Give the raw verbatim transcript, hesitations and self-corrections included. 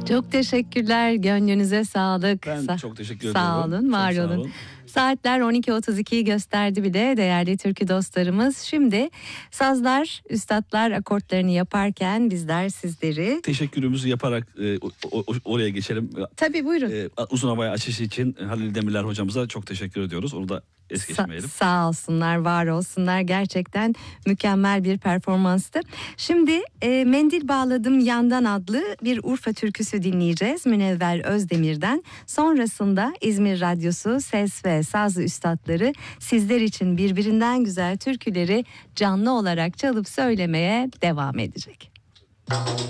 Çok teşekkürler. Gönlünüze sağlık. Ben Sa- çok teşekkür ediyorum. Sağ olun, var Çok sağ olun. olun. Saatler on iki otuz ikiyi gösterdi bile değerli türkü dostlarımız. Şimdi sazlar, üstatlar akortlarını yaparken bizler sizleri... Teşekkürümüzü yaparak e, o, o, oraya geçelim. Tabii buyurun. E, uzun havaya açışı için Halil Demirler hocamıza çok teşekkür ediyoruz. Onu da es geçmeyelim. Sa- sağ olsunlar, var olsunlar. Gerçekten mükemmel bir performanstı. Şimdi e, Mendil Bağladım Yandan adlı bir Urfa türküsü dinleyeceğiz Münevver Özdemir'den. Sonrasında İzmir Radyosu Ses ve Saz üstadları sizler için birbirinden güzel türküleri canlı olarak çalıp söylemeye devam edecek.